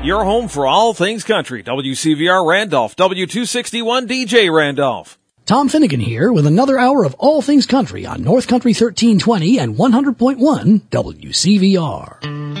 your home for all things country. WCVR Randolph, W261 DJ Randolph. Tom Finnegan here with another hour of all things country on North Country 1320 and 100.1 WCVR.